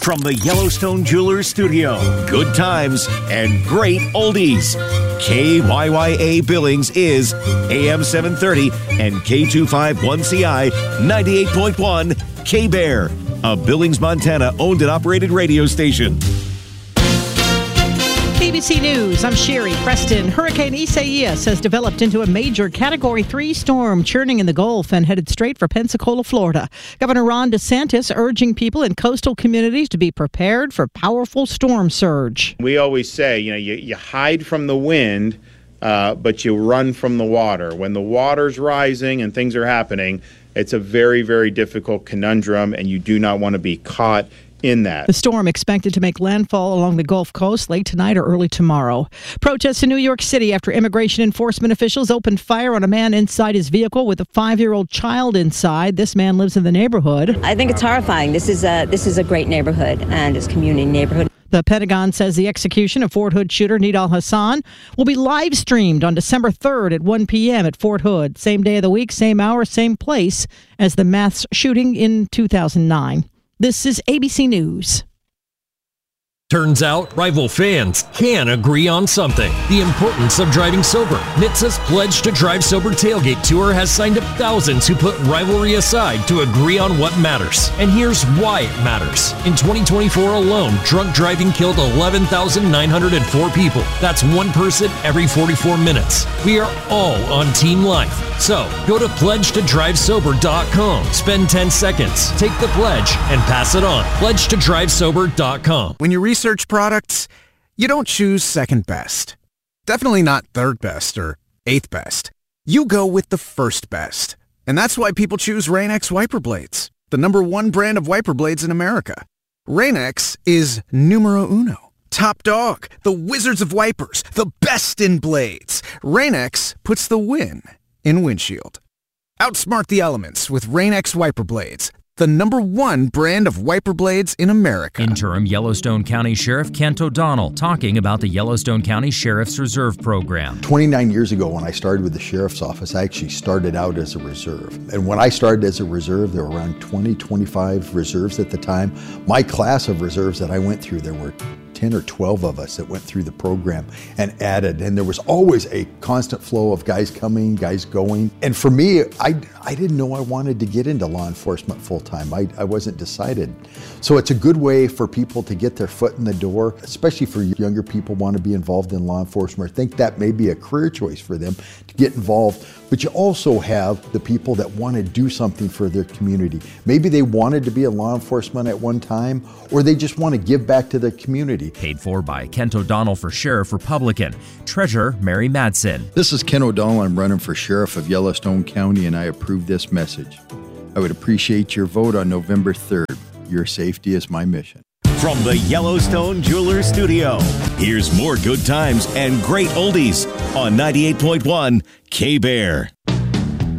From the Yellowstone Jewelers Studio, good times and great oldies. KYYA Billings is AM 730 and K251CI 98.1 K-Bear, a Billings, Montana owned and operated radio station. ABC News, I'm Sherry Preston. Hurricane Isaias has developed into a major Category 3 storm churning in the Gulf and headed straight for Pensacola, Florida. Governor Ron DeSantis urging people in coastal communities to be prepared for powerful storm surge. We always say, you hide from the wind, but you run from the water. When the water's rising and things are happening, it's a very, very difficult conundrum, and you do not want to be caught in that. The storm expected to make landfall along the Gulf Coast late tonight or early tomorrow. Protests in New York City after immigration enforcement officials opened fire on a man inside his vehicle with a 5-year-old child inside. This man lives in the neighborhood. I think it's horrifying. This is a great neighborhood, and it's a community neighborhood. The Pentagon says the execution of Fort Hood shooter Nidal Hasan will be live streamed on December 3rd at 1 p.m. at Fort Hood. Same day of the week, same hour, same place as the mass shooting in 2009. This is ABC News. Turns out, rival fans can agree on something. The importance of driving sober. NHTSA's Pledge to Drive Sober Tailgate Tour has signed up thousands who put rivalry aside to agree on what matters. And here's why it matters. In 2024 alone, drunk driving killed 11,904 people. That's one person every 44 minutes. We are all on Team Life. So, go to pledgetodrivesober.com. Spend 10 seconds, take the pledge, and pass it on. Pledgetodrivesober.com. When you research products, you don't choose second best. Definitely not third best or eighth best. You go with the first best. And that's why people choose Rain-X wiper blades, the #1 brand of wiper blades in America. Rain-X is numero uno. Top dog, the wizards of wipers, the best in blades. Rain-X puts the win in windshield. Outsmart the elements with Rain-X wiper blades, the #1 brand of wiper blades in America. Interim Yellowstone County Sheriff Kent O'Donnell talking about the Yellowstone County Sheriff's Reserve Program. 29 years ago when I started with the Sheriff's Office, I actually started out as a reserve. And when I started as a reserve, there were around 25 reserves at the time. My class of reserves that I went through, there were 10 or 12 of us that went through the program and added, and there was always a constant flow of guys coming, guys going. And for me, I didn't know I wanted to get into law enforcement full-time. I wasn't decided. So it's a good way for people to get their foot in the door, especially for younger people who want to be involved in law enforcement or think that may be a career choice for them to get involved. But you also have the people that want to do something for their community. Maybe they wanted to be in law enforcement at one time, or they just want to give back to their community. Paid for by Kent O'Donnell for Sheriff Republican. Treasurer Mary Madsen. This is Ken O'Donnell. I'm running for Sheriff of Yellowstone County, and I approve this message. I would appreciate your vote on November 3rd. Your safety is my mission. From the Yellowstone Jewelers Studio, here's more good times and great oldies on 98.1 K-Bear.